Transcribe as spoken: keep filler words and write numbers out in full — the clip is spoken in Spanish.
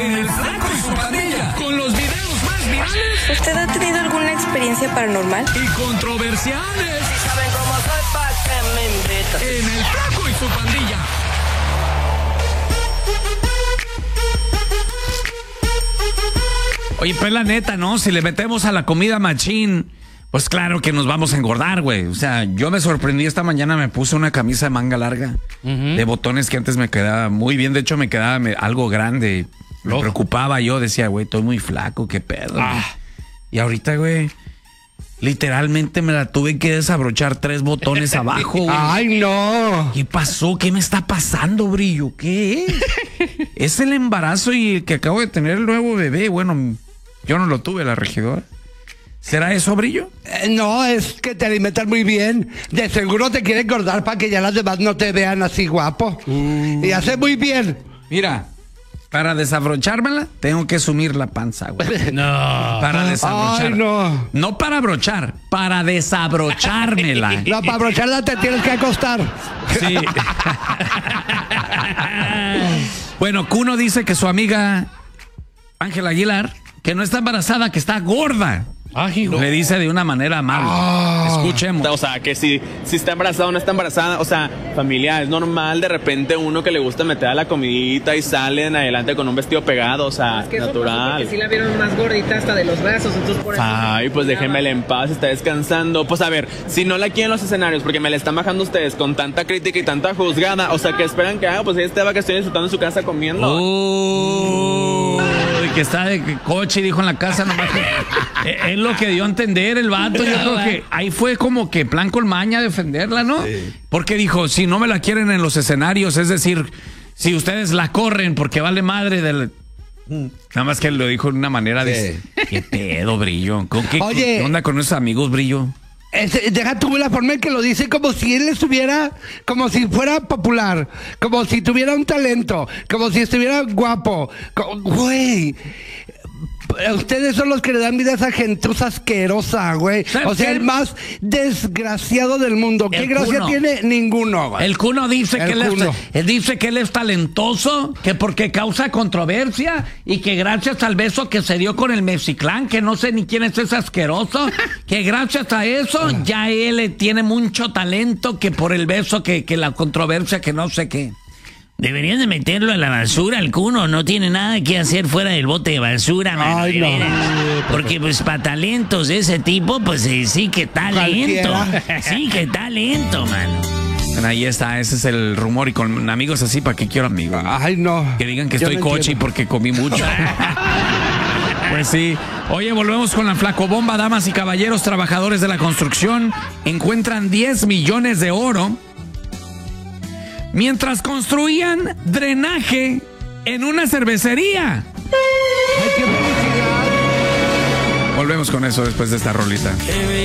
en El Flaco y su Pandilla, con los videos más virales. ¿Usted ha tenido alguna experiencia paranormal? Y controversiales. Si saben cómo soy, pa' que me invitan. En El Flaco y su Pandilla. Oye, pues la neta, ¿no? Si le metemos a la comida machín, pues claro que nos vamos a engordar, güey. O sea, yo me sorprendí esta mañana, me puse una camisa de manga larga, uh-huh. de botones que antes me quedaba muy bien. De hecho, me quedaba me, algo grande. Me oh. preocupaba. Yo decía, güey, estoy muy flaco, qué pedo. Ah. Y ahorita, güey, literalmente me la tuve que desabrochar tres botones abajo, güey. ¡Ay, no! ¿Qué pasó? ¿Qué me está pasando, Brillo? ¿Qué es? Es el embarazo y que acabo de tener el nuevo bebé. Bueno, yo no lo tuve, la regidora. ¿Será eso, Brillo? Eh, no, es que te alimentas muy bien. De seguro te quiere engordar para que ya las demás no te vean así guapo. Uh. Y hace muy bien. Mira, para desabrochármela, tengo que sumir la panza, güey. No. Para desabrochar. Ay, no. No para abrochar, para desabrochármela. No, para abrocharla te tienes que acostar. Sí. Bueno, Cuno dice que su amiga Ángela Aguilar, que no está embarazada, que está gorda. Ay, no. Le dice de una manera amable. Oh. Escuchemos. O sea, que si, si está embarazada o no está embarazada, o sea, familia, es normal de repente uno que le gusta meter a la comidita y salen adelante con un vestido pegado, o sea, es que natural. Que sí la vieron más gordita hasta de los brazos, entonces por eso. Ay, pues déjenmela en paz, está descansando. Pues a ver, si no la quieren los escenarios, porque me la están bajando ustedes con tanta crítica y tanta juzgada, o sea, que esperan que haga, pues ella estaba que estoy disfrutando en su casa comiendo. Oh. Que está de coche, dijo en la casa, nomás que, es lo que dio a entender el vato. Yo creo que ahí fue como que plan con maña defenderla, ¿no? Sí. Porque dijo, si no me la quieren en los escenarios, es decir, si ustedes la corren porque vale madre del... Nada más que lo dijo de una manera de... Sí. ¿Qué pedo, Brillo? ¿Con qué, Oye, ¿qué onda con esos amigos, Brillo? Es, deja tú la forma en que lo dice, como si él estuviera, como si fuera popular, como si tuviera un talento, como si estuviera guapo. Güey, ustedes son los que le dan vida a esa gentuza asquerosa, güey. O sea, el más desgraciado del mundo. ¿Qué gracia tiene? Ninguno, güey. El Cuno dice que él es, él dice que él es talentoso, que porque causa controversia y que gracias al beso que se dio con el Mexiclán, que no sé ni quién es ese asqueroso, que gracias a eso ya él tiene mucho talento, que por el beso que, que la controversia, que no sé qué. Deberían de meterlo a la basura, el Cuno. No tiene nada que hacer fuera del bote de basura, man. Ay, no. Porque pues para talentos de ese tipo, pues eh, sí que talento. Cualquiera. Sí que talento, mano. Ahí está, ese es el rumor. Y con amigos así, ¿para qué quiero amigos? Ay, no. Que digan que Yo estoy no coche entiendo. porque comí mucho. Pues sí. Oye, volvemos con la flacobomba. Damas y caballeros, trabajadores de la construcción encuentran diez millones de oro mientras construían drenaje en una cervecería. Ay, qué felicidad. Volvemos con eso después de esta rolita.